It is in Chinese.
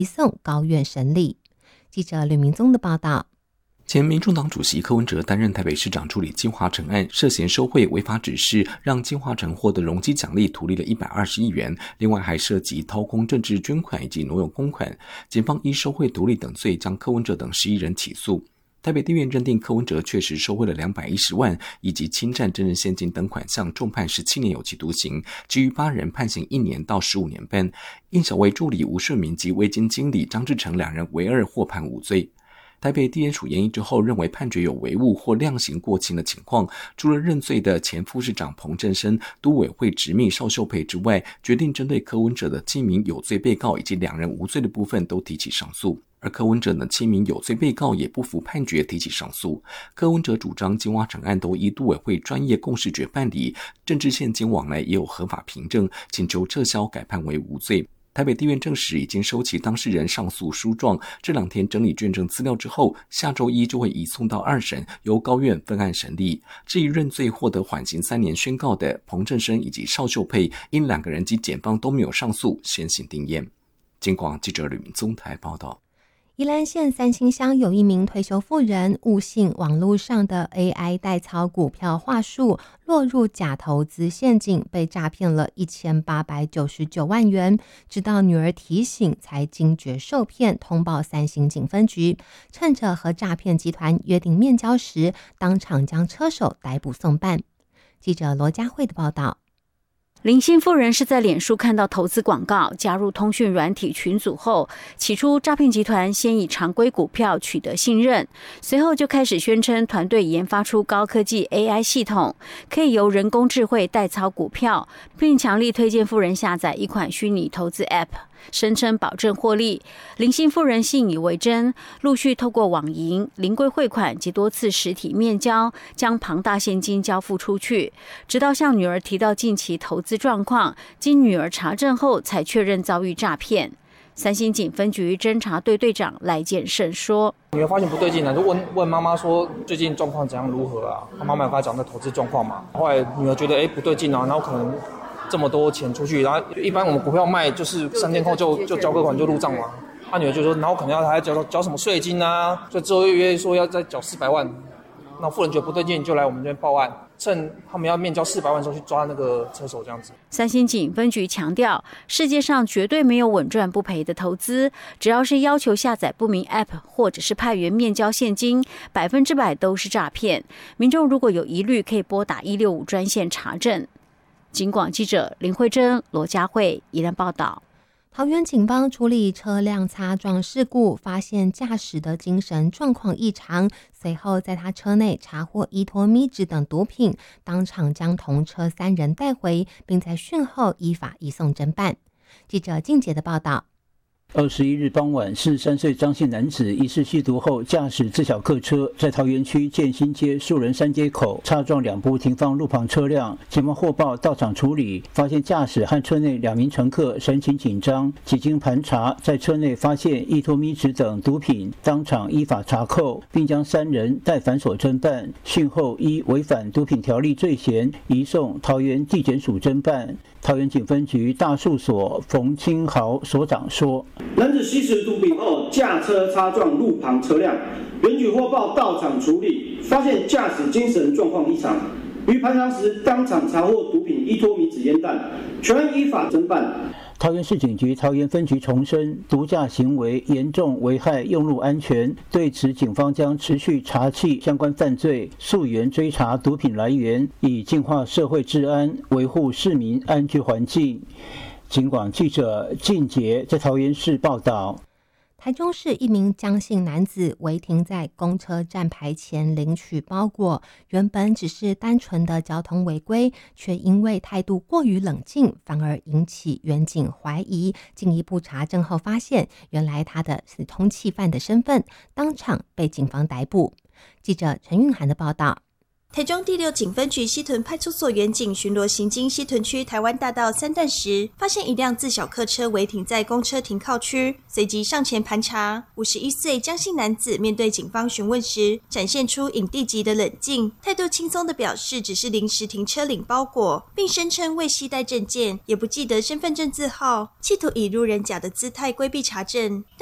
移送高院审理。记者吕明宗的报道。 前民众党主席柯文哲担任台北市长处理金华城案，涉嫌收贿违法指示，让金华城获得容积奖励图利了120亿元，另外还涉及掏空政治捐款以及挪用公款。检方依收贿图利等罪将柯文哲等11人起诉。台北地院认定柯文哲确实收贿了210万，以及侵占真人现金等款项，重判17年有期徒刑，其余8人判刑1年到15年半。应小为助理吴顺明及微金经理张志成2人为2，获判无罪。台北地检署研议之后认为判决有违误或量刑过轻的情况，除了认罪的前副市长彭振生、都委会执秘邵秀佩之外，决定针对柯文哲的7名有罪被告以及2人无罪的部分都提起上诉。而柯文哲的7名有罪被告也不服判决，提起上诉。柯文哲主张金华城案都依都委会专业共识决办理，政治现金往来也有合法凭证，请求撤销改判为无罪。台北地院证实已经收齐当事人上诉书状，这2天整理卷证资料之后，下周1就会移送到2审，由高院分案审理。至于认罪获得缓刑3年宣告的彭振生以及邵秀佩，因2个人及检方都没有上诉，先行定谳。警广记者吕明宗台报道。 宜兰县三星乡有一名退休妇人误信网络上的 AI 代操股票话术，落入假投资陷阱，被诈骗了1899万元。直到女儿提醒，才惊觉受骗，通报三星警分局。趁着和诈骗集团约定面交时，当场将车手逮捕送办。记者罗佳慧的报道。 林姓妇人是在脸书看到投资广告，加入通讯软体群组后，起初诈骗集团先以常规股票取得信任，随后就开始宣称团队研发出高科技 AI 系统，可以由人工智慧代操股票，并强力推荐妇人下载一款虚拟投资 App， 声称保证获利。林姓妇人信以为真，陆续透过网银、临柜汇款及多次实体面交，将庞大现金交付出去，直到向女儿提到近期投资状况，经女儿查证后才确认遭遇诈骗。三星警分局侦查队队长赖建胜说：“ 女儿发现不对劲了，就问妈妈说最近状况怎样如何啊？妈妈有跟她讲的投资状况嘛。后来女儿觉得不对劲啊，然后可能这么多钱出去，然后一般我们股票卖就是3天后就交割款就入账嘛。她女儿就说，然后可能还要缴什么税金啊，所以之后又约说要再缴400万。那妇人觉得不对劲，就来我们这边报案。”趁他们要面交400万的时候去抓那个车手，这样子。 三星警分局强调，世界上绝对没有稳赚不赔的投资，只要是要求下载不明 App 或者是派员面交现金，100%都是诈骗。民众如果有疑虑，可以拨打165专线查证。警广记者林慧珍、罗佳慧宜兰报道。 桃园警方处理车辆擦撞事故，发现驾驶的精神状况异常，随后在他车内查获依托咪酯等毒品，当场将同车3人带回，并在讯后依法移送侦办。记者静杰的报道。 21日傍晚，43岁张姓男子疑似吸毒后驾驶自小客车，在桃园区建新街树人三街口擦撞2部停放路旁车辆。警方获报到场处理，发现驾驶和车内2名乘客神情紧张，几经盘查，在车内发现依托咪酯等毒品，当场依法查扣，并将3人带返所侦办。讯后依违反毒品条例罪嫌，移送桃园地检署侦办。桃园警分局大树所冯清豪所长说：“ 男子吸食毒品后驾车擦撞路旁车辆，原局获报到场处理，发现驾驶精神状况异常，于盘查时当场查获毒品依托咪酯烟弹，全案依法侦办。” 桃园市警局桃园分局重申，毒驾行为严重危害用路安全，对此警方将持续查缉相关犯罪，溯源追查毒品来源，以净化社会治安，维护市民安居环境。警广记者靳杰在桃园市报道。 台中市一名江姓男子违停在公车站牌前领取包裹，原本只是单纯的交通违规，却因为态度过于冷静，反而引起员警怀疑。进一步查证后发现，原来他的是通缉犯的身份，当场被警方逮捕。记者陈韵涵的报道。 台中第6警分局西屯派出所员警巡逻行经西屯区台湾大道3段时，发现一辆自小客车违停在公车停靠区，随即上前盘查。51岁江姓男子面对警方询问时，展现出影帝级的冷静，态度轻松地表示只是临时停车领包裹，并声称未携带证件，也不记得身份证字号，企图以路人甲的姿态规避查证。